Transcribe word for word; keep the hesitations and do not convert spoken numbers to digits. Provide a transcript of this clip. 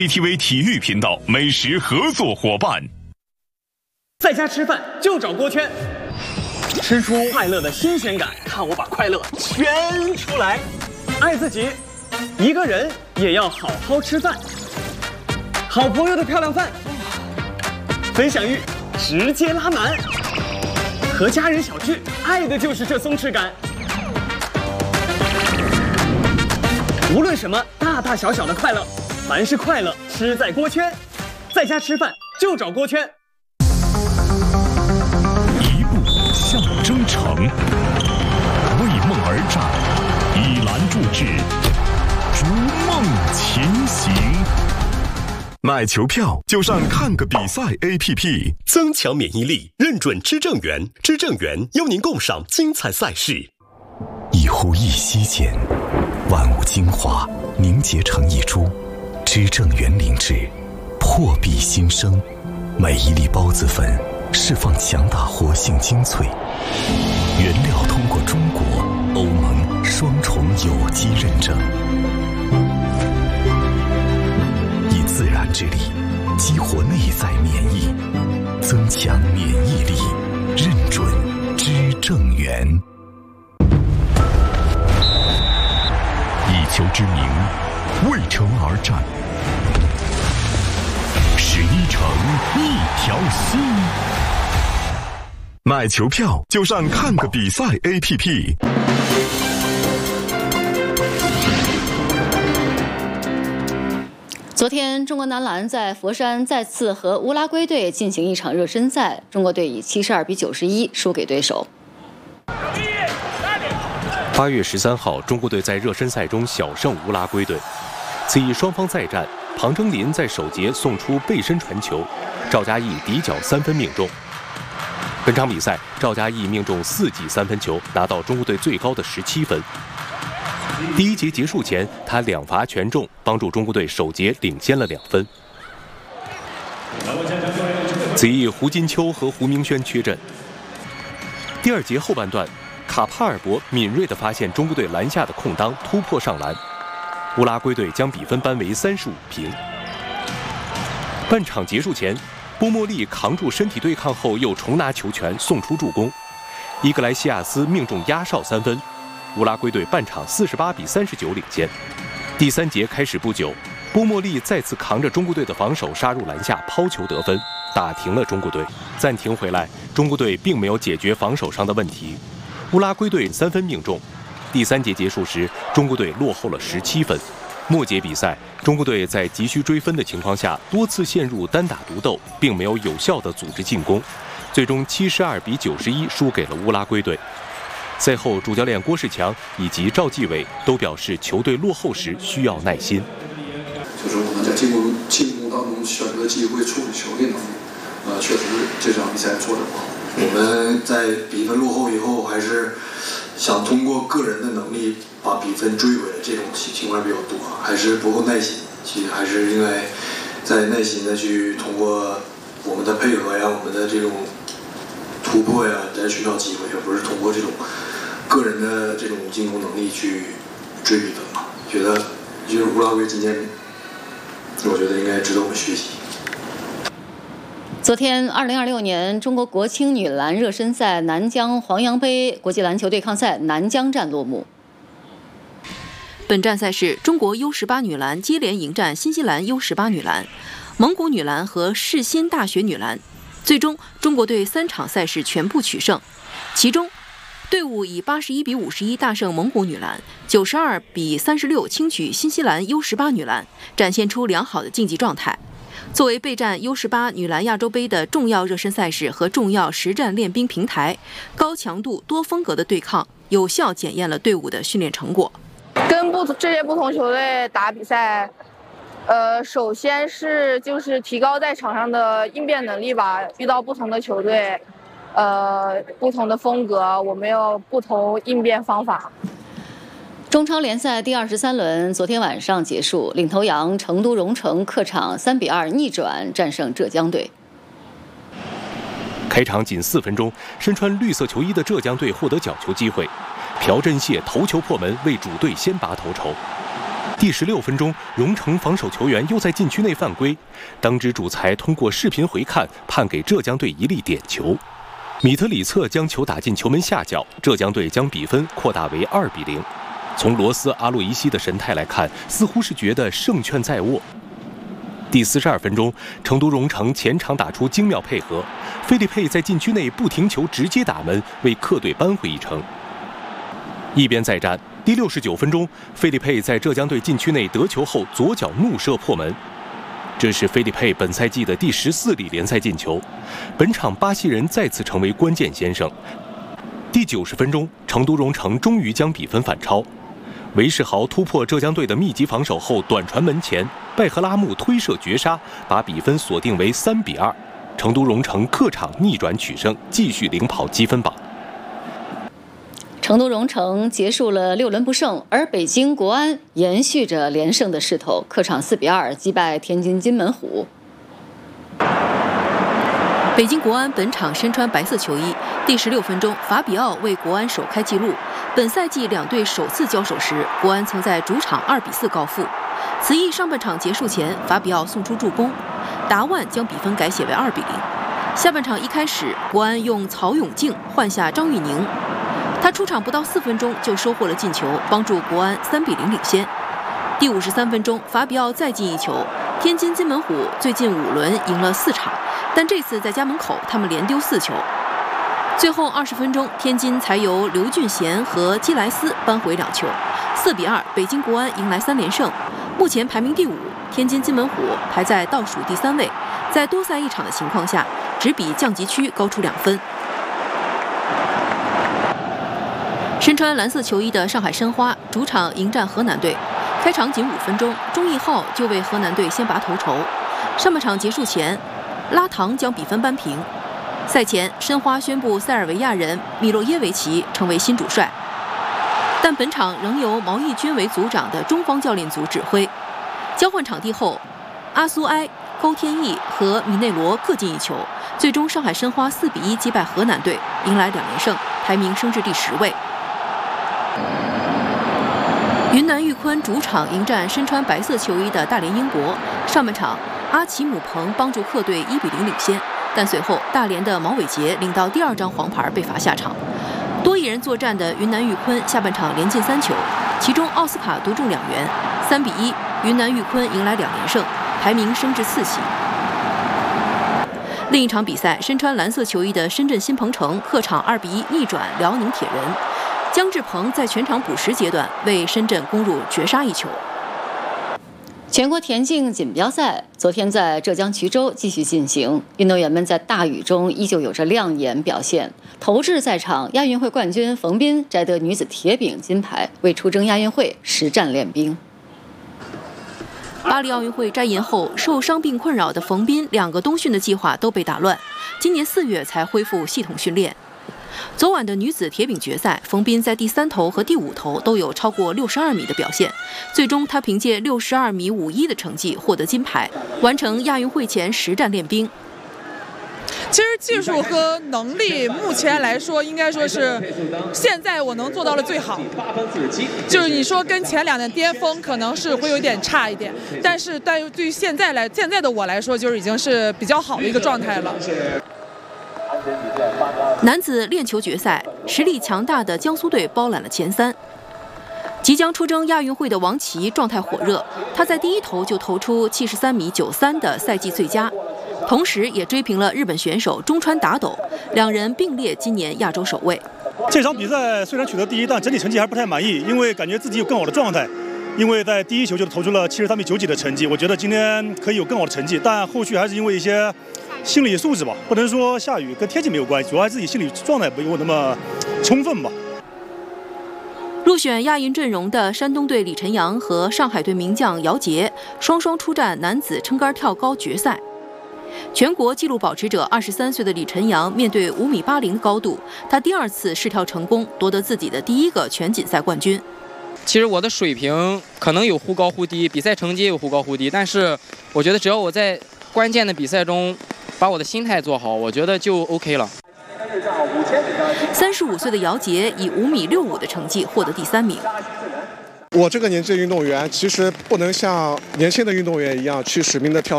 A T V 体育频道美食合作伙伴。 在家吃饭就找锅圈，吃出快乐的新鲜感，看我把快乐圈出来。爱自己，一个人也要好好吃饭。好朋友的漂亮饭，分享欲直接拉满。和家人小聚，爱的就是这松弛感。无论什么大大小小的快乐，凡是快乐，吃在锅圈。在家吃饭就找锅圈。 一步向征程，为梦而战，以栏助志，逐梦前行。买球票就上看个比赛 A P P， 增强免疫力，认准知政园，知政园邀您共赏精彩赛事。 一呼一吸间，万物精华凝结成一株，知政园灵芝，破壁新生。每一粒孢子粉释放强大活性精粹，原料通过中国、欧盟双重有机认证，以自然之力激活内在免疫，增强免疫力，认准知政园。 以球之名，为城而战，十一城一条心。买球票就上看个比赛 A P P。 昨天，中国男篮在佛山再次和乌拉圭队进行一场热身赛，中国队以七十二比九十一输给对手。 八月十三号，中国队在热身赛中小胜乌拉圭队。此役双方再战，庞征林在首节送出背身传球，赵嘉译底角三分命中。本场比赛，赵嘉译命中四记三分球，拿到中国队最高的十七分。第一节结束前，他两罚全中，帮助中国队首节领先了两分。此役胡金秋和胡明轩缺阵。第二节后半段，卡帕尔博敏锐地发现中国队篮下的空当，突破上篮，乌拉圭队将比分扳为三十五平。半场结束前，波莫利扛住身体对抗后又重拿球权送出助攻，伊格莱西亚斯命中压哨三分，乌拉圭队半场四十八比三十九领先。第三节开始不久，波莫利再次扛着中国队的防守杀入篮下抛球得分，打停了中国队。暂停回来，中国队并没有解决防守上的问题，乌拉圭队三分命中。第三节结束时，中国队落后了十七分。末节比赛，中国队在急需追分的情况下，多次陷入单打独斗，并没有有效地组织进攻，最终七十二比九十一输给了乌拉圭队。赛后，主教练郭士强以及赵继伟都表示，球队落后时需要耐心。 就是我们在进攻进攻当中选择机会处理球的能力，呃，确实这场比赛做得不好。我们在比分落后以后，还是想通过个人的能力把比分追回来，这种情况比较多，还是不够耐心。其实还是应该再耐心的去通过我们的配合呀，我们的这种突破呀，来寻找机会，而不是通过这种个人的这种进攻能力去追比分嘛。觉得就是乌拉圭今天，我觉得应该值得我们学习。 昨天，二零二六年中国国青女篮热身赛南疆黄洋杯国际篮球对抗赛南疆站落幕。 本站赛事，中国 U 十八 女篮接连迎战新西兰 U 十八 女篮、蒙古女篮和世新大学女篮，最终中国队三场赛事全部取胜。其中，队伍以八十一比五十一大胜蒙古女篮，九十二比三十六轻取新西兰 U 十八 女篮，展现出良好的竞技状态。作为备战 U 十八 女篮亚洲杯的重要热身赛事和重要实战练兵平台，高强度多风格的对抗有效检验了队伍的训练成果。 跟不这些不同球队打比赛，呃，首先是就是提高在场上的应变能力吧。遇到不同的球队，呃，不同的风格，我们有不同应变方法。 中超联赛第二十三轮昨天晚上结束，领头羊成都蓉城客场三比二逆转战胜浙江队。 开场仅四分钟，身穿绿色球衣的浙江队获得角球机会，朴真燮头球破门，为主队先拔头筹。 第十六分钟，荣成防守球员又在禁区内犯规，当值主裁通过视频回看判给浙江队一粒点球。米特里策将球打进球门下角，浙江队将比分扩大为二比零。从罗斯阿洛伊西的神态来看，似乎是觉得胜券在握。第四十二分钟，成都荣成前场打出精妙配合，费利佩在禁区内不停球直接打门，为客队扳回一城。一边再战，第六十九分钟，费利佩在浙江队禁区内得球后左脚怒射破门，这是费利佩本赛季的第十四粒联赛进球。本场巴西人再次成为关键先生。第九十分钟，成都荣成终于将比分反超。韦世豪突破浙江队的密集防守后短传门前，拜赫拉木推射绝杀，把比分锁定为三比二。成都荣成客场逆转取胜，继续领跑积分榜。 成都荣成结束了六轮不胜，而北京国安延续着连胜的势头，客场四比二击败天津津门虎。 北京国安本场身穿白色球衣，第十六分钟，法比奥为国安首开纪录。本赛季两队首次交手时，国安曾在主场二比四告负。此役上半场结束前，法比奥送出助攻，达万将比分改写为二比零。下半场一开始，国安用曹永静换下张玉宁。他出场不到四分钟就收获了进球，帮助国安三比零领先。第五十三分钟，法比奥再进一球。天津津门虎最近五轮赢了四场，但这次在家门口他们连丢四球。最后二十分钟，天津才由刘俊贤和基莱斯扳回两球，四比二，北京国安迎来三连胜，目前排名第五。天津津门虎排在倒数第三位，在多赛一场的情况下，只比降级区高出两分。身穿蓝色球衣的上海申花主场迎战河南队，开场仅五分钟，钟义浩就为河南队先拔头筹。上半场结束前，拉唐将比分扳平。赛前，申花宣布塞尔维亚人米洛耶维奇成为新主帅，但本场仍由毛义军为组长的中方教练组指挥。交换场地后，阿苏埃、高天意和米内罗各进一球，最终上海申花四比一击败河南队，迎来两连胜，排名升至第十位。云南玉坤主场迎战身穿白色球衣的大连英博，上半场阿奇姆彭帮助客队一比零领先，但随后大连的毛伟杰领到第二张黄牌被罚下场。多一人作战的云南玉坤下半场连进三球，其中奥斯卡独中两元，三比一，云南玉坤迎来两连胜，排名升至四席。另一场比赛，身穿蓝色球衣的深圳新鹏城客场二比一逆转辽宁铁人。姜志鹏在全场补时阶段为深圳攻入绝杀一球。 全国田径锦标赛昨天在浙江衢州继续进行，运动员们在大雨中依旧有着亮眼表现。投掷赛场，亚运会冠军冯彬摘得女子铁饼金牌，为出征亚运会实战练兵。 巴黎奥运会摘银后，受伤病困扰的冯彬两个冬训的计划都被打乱，今年四月才恢复系统训练。昨晚的女子铁饼决赛，冯彬在第三投和第五投都有超过六十二米的表现，最终她凭借六十二米五一的成绩获得金牌，完成亚运会前实战练兵。 其实技术和能力目前来说，应该说是现在我能做到的最好。就是你说跟前两年巅峰可能是会有点差一点，但是但对于现在来现在的我来说，就是已经是比较好的一个状态了。 男子链球决赛，实力强大的江苏队包揽了前三。即将出征亚运会的王琦状态火热，他在第一投就投出七十三米九三的赛季最佳，同时也追平了日本选手中川达斗，两人并列今年亚洲首位。 这场比赛虽然取得第一，但整体成绩还不太满意，因为感觉自己有更好的状态。因为在第一球就投出了七十三米九几的成绩，我觉得今天可以有更好的成绩，但后续还是因为一些心理素质吧，不能说下雨跟天气没有关系，主要还是自己心理状态没有那么充分吧。 入选亚运阵容的山东队李晨阳和上海队名将姚杰双双出战男子撑杆跳高决赛。全国纪录保持者二十三岁的李晨阳面对五米八零的高度，他第二次试跳成功，夺得自己的第一个全锦赛冠军。 其实我的水平可能有忽高忽低，比赛成绩也有忽高忽低，但是我觉得只要我在关键的比赛中把我的心态做好，我觉得就 OK 了。 三十五岁的姚杰以五米六五的成绩获得第三名。 我这个年纪的运动员，其实不能像年轻的运动员一样去使命的跳